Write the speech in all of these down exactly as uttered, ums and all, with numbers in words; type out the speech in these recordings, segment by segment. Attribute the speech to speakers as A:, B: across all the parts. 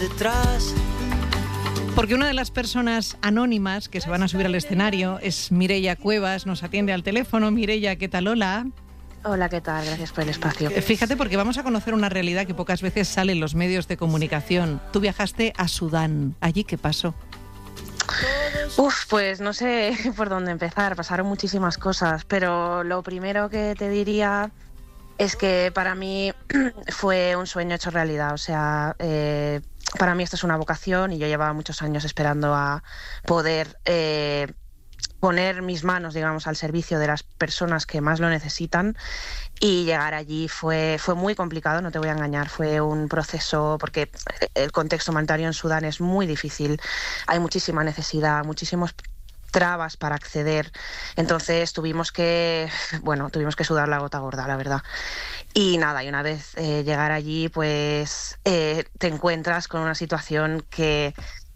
A: Detrás.
B: Porque una de las personas anónimas que se van a subir al escenario es Mireia Cuevas, nos atiende al teléfono. Mireia, ¿qué tal? Hola.
C: Hola, ¿qué tal? Gracias por el espacio.
B: Fíjate, porque vamos a conocer una realidad que pocas veces sale en los medios de comunicación. Tú viajaste a Sudán. ¿Allí qué pasó?
C: Uf, pues no sé por dónde empezar. Pasaron muchísimas cosas, pero lo primero que te diría es que para mí fue un sueño hecho realidad. O sea, eh, para mí esto es una vocación y yo llevaba muchos años esperando a poder eh, poner mis manos, digamos, al servicio de las personas que más lo necesitan, y llegar allí fue, fue muy complicado, no te voy a engañar. Fue un proceso porque el contexto humanitario en Sudán es muy difícil, hay muchísima necesidad, muchísimos trabas para acceder, entonces tuvimos que, bueno, tuvimos que sudar la gota gorda, la verdad. Y nada, y una vez eh, llegar allí, pues eh, te encuentras con una situación que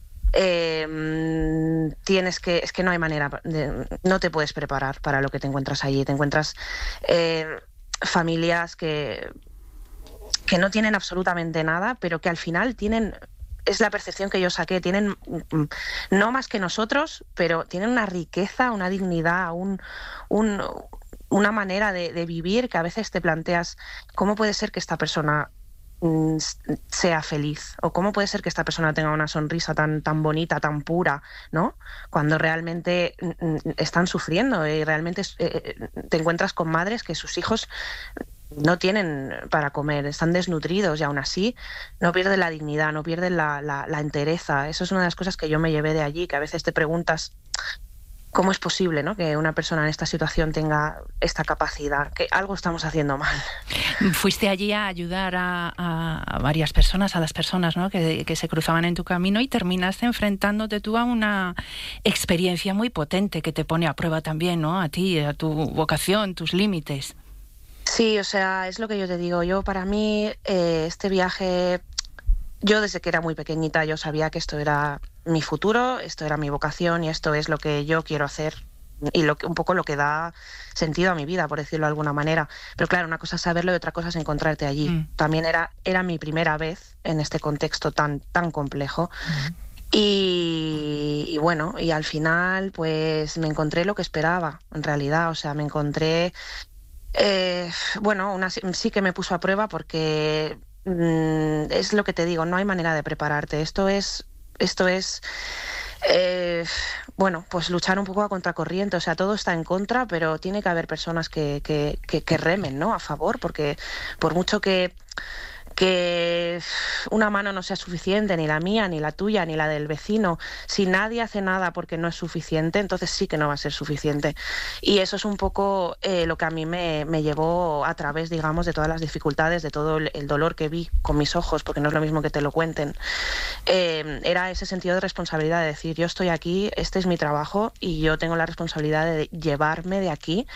C: eh, tienes que, es que no hay manera, de, no te puedes preparar para lo que te encuentras allí. Te encuentras eh, familias que, que no tienen absolutamente nada, pero que al final tienen... Es la percepción que yo saqué, tienen no más que nosotros, pero tienen una riqueza, una dignidad, un, un, una manera de, de vivir que a veces te planteas cómo puede ser que esta persona mm, sea feliz, o cómo puede ser que esta persona tenga una sonrisa tan, tan bonita, tan pura, ¿no? Cuando realmente mm, están sufriendo y realmente eh, te encuentras con madres que sus hijos no tienen para comer, están desnutridos, y aún así no pierden la dignidad, no pierden la, la, la entereza. Eso es una de las cosas que yo me llevé de allí, que a veces te preguntas cómo es posible, ¿no?, que una persona en esta situación tenga esta capacidad, que algo estamos haciendo mal.
D: Fuiste allí a ayudar a, a, a varias personas, a las personas, ¿no?, que, que se cruzaban en tu camino, y terminaste enfrentándote tú a una experiencia muy potente que te pone a prueba también, ¿no?, a ti, a tu vocación, tus límites.
C: Sí, o sea, es lo que yo te digo. Yo, para mí, eh, este viaje, yo desde que era muy pequeñita, yo sabía que esto era mi futuro, esto era mi vocación y esto es lo que yo quiero hacer, y lo que, un poco lo que da sentido a mi vida, por decirlo de alguna manera. Pero claro, una cosa es saberlo y otra cosa es encontrarte allí. Mm. También era, era mi primera vez en este contexto tan, tan complejo. Mm. Y, y bueno, y al final, pues me encontré lo que esperaba, en realidad. O sea, me encontré... Eh, bueno, una, sí que me puso a prueba porque mmm, es lo que te digo, no hay manera de prepararte. Esto es, esto es eh, bueno, pues luchar un poco a contracorriente. O sea, todo está en contra, pero tiene que haber personas que, que, que, que remen, ¿no?, a favor, porque por mucho que... que una mano no sea suficiente, ni la mía, ni la tuya, ni la del vecino, si nadie hace nada porque no es suficiente, entonces sí que no va a ser suficiente. Y eso es un poco eh, lo que a mí me, me llevó a través, digamos, de todas las dificultades, de todo el, el dolor que vi con mis ojos, porque no es lo mismo que te lo cuenten. Eh, era ese sentido de responsabilidad, de decir, yo estoy aquí, este es mi trabajo y yo tengo la responsabilidad de llevarme de aquí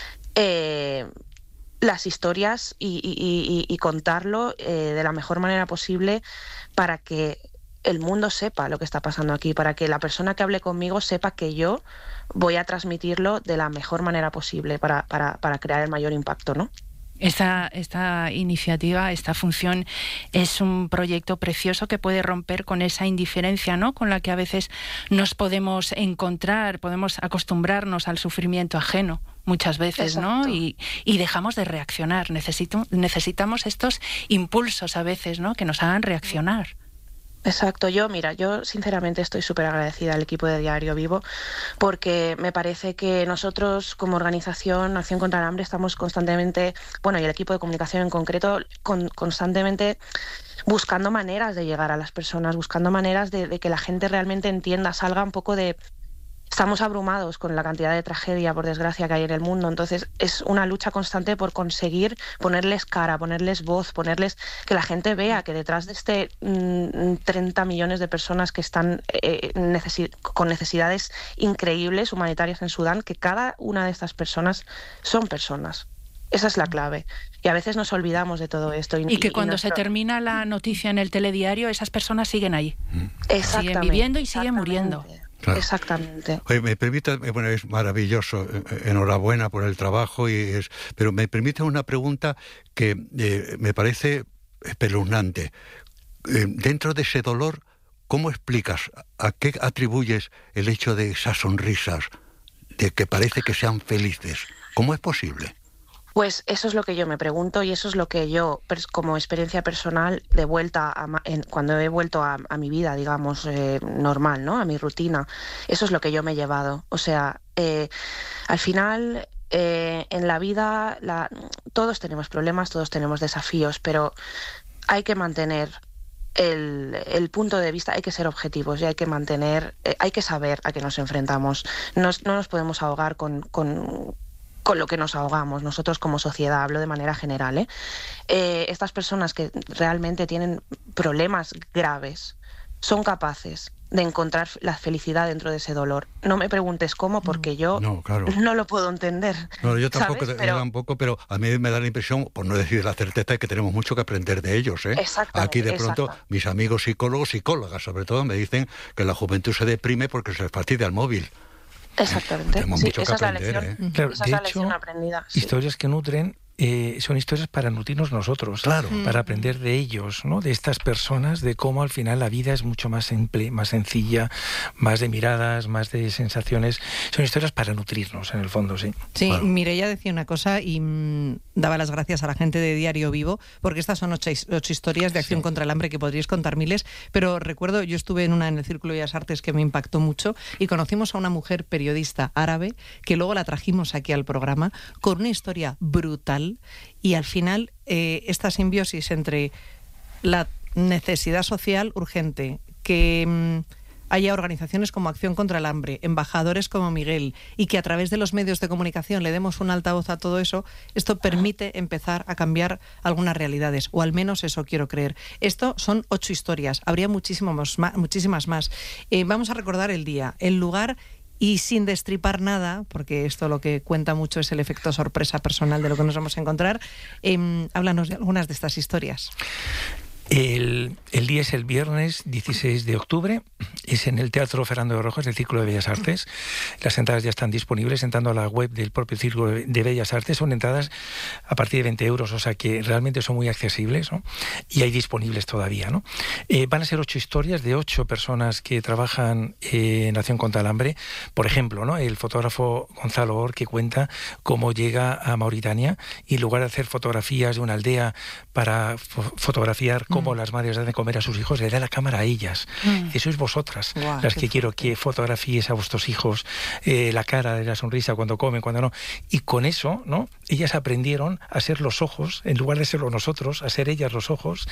C: eh, las historias y, y, y, y contarlo eh, de la mejor manera posible, para que el mundo sepa lo que está pasando aquí, para que la persona que hable conmigo sepa que yo voy a transmitirlo de la mejor manera posible para, para, para crear el mayor impacto, ¿no?
D: Esta, esta iniciativa, esta función es un proyecto precioso que puede romper con esa indiferencia, ¿no?, con la que a veces nos podemos encontrar, podemos acostumbrarnos al sufrimiento ajeno muchas veces. Exacto. ¿No? Y, y dejamos de reaccionar. Necesito, necesitamos estos impulsos a veces, ¿no?, que nos hagan reaccionar.
C: Exacto. Yo, mira, yo sinceramente estoy súper agradecida al equipo de Diario Vivo, porque me parece que nosotros como organización Acción contra el Hambre estamos constantemente, bueno, y el equipo de comunicación en concreto, con, constantemente buscando maneras de llegar a las personas, buscando maneras de, de que la gente realmente entienda, salga un poco de... Estamos abrumados con la cantidad de tragedia, por desgracia, que hay en el mundo. Entonces es una lucha constante por conseguir ponerles cara, ponerles voz, ponerles que la gente vea que detrás de este mmm, treinta millones de personas que están eh, necesi- con necesidades increíbles humanitarias en Sudán, que cada una de estas personas son personas. Esa es la clave. Y a veces nos olvidamos de todo esto. Y,
D: y que cuando
C: y nuestro...
D: se termina la noticia en el telediario, esas personas siguen ahí.
C: Siguen
D: viviendo y siguen muriendo.
C: Claro. Exactamente.
E: Oye, me permite, bueno, es maravilloso, enhorabuena por el trabajo, y es, pero me permite una pregunta que eh, me parece espeluznante. eh, dentro de ese dolor, ¿cómo explicas, a qué atribuyes el hecho de esas sonrisas, de que parece que sean felices? ¿Cómo es posible?
C: Pues eso es lo que yo me pregunto y eso es lo que yo, como experiencia personal, de vuelta a, en, cuando he vuelto a, a mi vida, digamos, eh, normal, ¿no? A mi rutina, eso es lo que yo me he llevado. O sea, eh, al final, eh, en la vida, la, todos tenemos problemas, todos tenemos desafíos, pero hay que mantener el, el punto de vista, hay que ser objetivos y hay que mantener, eh, hay que saber a qué nos enfrentamos. Nos, no nos podemos ahogar con... con con lo que nos ahogamos nosotros como sociedad, hablo de manera general, ¿eh? Eh, estas personas que realmente tienen problemas graves son capaces de encontrar la felicidad dentro de ese dolor. No me preguntes cómo, porque yo no, claro. no lo puedo entender.
E: No, yo tampoco,
C: ¿sabes?
E: Pero...
C: Yo
E: tampoco, pero a mí me da la impresión, por no decir la certeza, que tenemos mucho que aprender de ellos, ¿eh? Aquí de pronto exacto. mis amigos psicólogos, psicólogas sobre todo, me dicen que la juventud se deprime porque se fastidia el móvil.
C: Exactamente, sí, esa es la lección,
E: ¿eh?
A: Claro,
C: esa
A: de
C: es la
A: hecho,
C: lección aprendida. Sí.
A: Historias que nutren eh, son historias para nutrirnos nosotros,
E: claro,
A: para aprender de ellos, ¿no? De estas personas, de cómo al final la vida es mucho más simple, más sencilla, más de miradas, más de sensaciones. Son historias para nutrirnos, en el fondo, sí.
B: Sí,
E: claro.
B: Mireia decía una cosa y mmm, daba las gracias a la gente de Diario Vivo, porque estas son ocho, ocho historias de acción sí. contra el hambre que podríais contar miles, pero recuerdo, yo estuve en una en el Círculo de Bellas Artes que me impactó mucho y conocimos a una mujer periodista árabe que luego la trajimos aquí al programa con una historia brutal y al final eh, esta simbiosis entre la necesidad social urgente, que mmm, haya organizaciones como Acción contra el Hambre, embajadores como Miguel, y que a través de los medios de comunicación le demos un altavoz a todo eso, esto permite empezar a cambiar algunas realidades, o al menos eso quiero creer. Esto son ocho historias, habría muchísimos más, muchísimas más. Eh, vamos a recordar el día, el lugar. Y sin destripar nada, porque esto lo que cuenta mucho es el efecto sorpresa personal de lo que nos vamos a encontrar, eh, háblanos de algunas de estas historias.
A: El, el día es el viernes dieciséis de octubre, es en el Teatro Fernando de Rojas del Círculo de Bellas Artes. Las entradas ya están disponibles entrando a la web del propio Círculo de Bellas Artes. Son entradas a partir de veinte euros, o sea que realmente son muy accesibles, ¿no? Y hay disponibles todavía, ¿no? Eh, van a ser ocho historias de ocho personas que trabajan eh, en Acción contra el Hambre. Por ejemplo, ¿no? El fotógrafo Gonzalo Or, que cuenta cómo llega a Mauritania y en lugar de hacer fotografías de una aldea para fo- fotografiar cómo mm. las madres dan de comer a sus hijos, le da la cámara a ellas. Mm. Eso es vosotras, wow, las que quiero fuerte. Que fotografíes a vuestros hijos, eh, la cara de la sonrisa cuando comen, cuando no. Y con eso, ¿no? Ellas aprendieron a ser los ojos, en lugar de serlo nosotros, a ser ellas los ojos.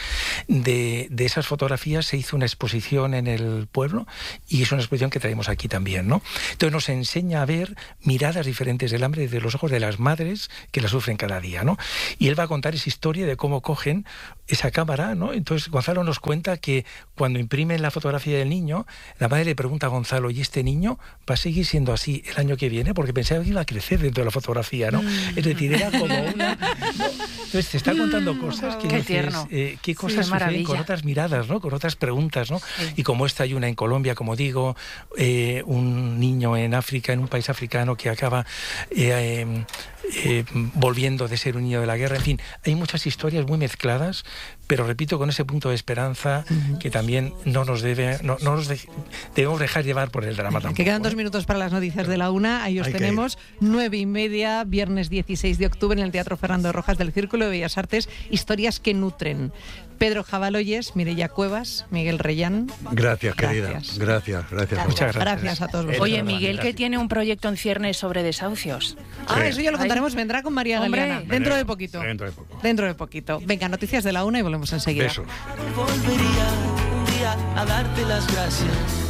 A: De, de esas fotografías se hizo una exposición en el pueblo y es una exposición que traemos aquí también, ¿no? Entonces nos enseña a ver miradas diferentes del hambre desde los ojos de las madres que la sufren cada día, ¿no? Y él va a contar esa historia de cómo cogen esa cámara, ¿no? Entonces Gonzalo nos cuenta que cuando imprimen la fotografía del niño, la madre le pregunta a Gonzalo, ¿y este niño va a seguir siendo así el año que viene? Porque pensaba que iba a crecer dentro de la fotografía, ¿no? Mm. Es decir, era como una... Entonces te está contando cosas que
D: qué
A: dices,
D: tierno.
A: Eh, qué cosas
D: sí,
A: suceden con otras miradas, ¿no? Con otras preguntas, ¿no? Sí. Y como esta hay una en Colombia, como digo, eh, un niño en África, en un país africano que acaba eh, eh, eh, volviendo de ser un niño de la guerra. En fin, hay muchas historias muy mezcladas, pero repito, con ese punto de esperanza uh-huh. que también no nos debe, no, no nos de, debemos dejar llevar por el drama tampoco.
B: Que quedan dos minutos para las noticias de la una, ahí os hay tenemos, nueve y media, viernes dieciséis de octubre en el Teatro Fernando de Rojas del Círculo de Bellas Artes, historias que nutren. Pedro Jabaloyes, Mireia Cuevas, Miguel Reyán.
E: Gracias, querida.
B: Gracias,
E: gracias. gracias
A: Muchas gracias.
B: Gracias a todos vosotros.
D: Oye, Miguel, que tiene un proyecto en ciernes sobre desahucios.
B: Ah, sí. Eso ya lo contaremos, vendrá con María
D: Hombre.
B: Galeana. Dentro de poquito.
E: Dentro de poco.
B: Dentro de poquito. Venga, noticias de la una y volvemos enseguida.
E: Besos.
F: Volvería un día a darte las gracias.